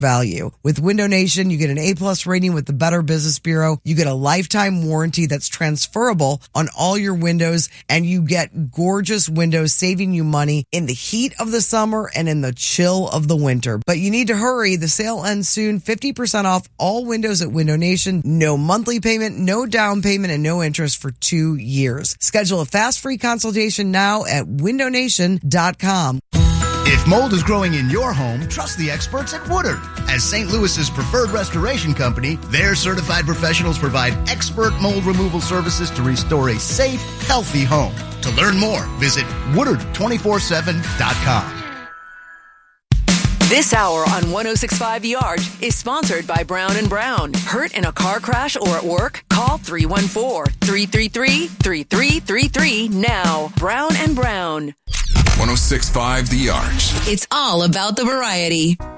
value. With Window Nation, you get an A+ rating with the Better Business Bureau. You get a lifetime warranty that's transferable on all your windows, and you get gorgeous windows, saving you money in the heat of the summer and in the chill of the winter. But you need to hurry. The sale ends soon. 50% off all windows at Window Nation. No monthly payment, no down payment, and no interest for 2 years. Schedule a fast free consultation now at windownation.com. If mold is growing in your home, trust the experts at Woodard. As St. Louis's preferred restoration company, their certified professionals provide expert mold removal services to restore a safe, healthy home. To learn more, visit Woodard247.com. This hour on 106.5 The Arch is sponsored by Brown & Brown. Hurt in a car crash or at work? Call 314-333-3333 now. Brown & Brown. 106.5 The Arch. It's all about the variety.